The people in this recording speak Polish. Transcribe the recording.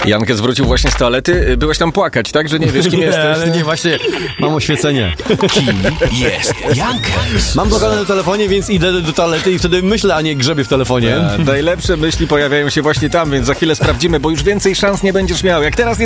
Jankę zwrócił właśnie z toalety. Byłeś tam płakać, tak? Że nie wiesz, kim jesteś. ale nie, właśnie mam oświecenie. Kim jest Jankes? Mam blokadę na telefonie, więc idę do toalety i wtedy myślę, a nie grzebię w telefonie. Najlepsze myśli pojawiają się właśnie tam, więc za chwilę sprawdzimy, bo już więcej szans nie będziesz miał. Jak teraz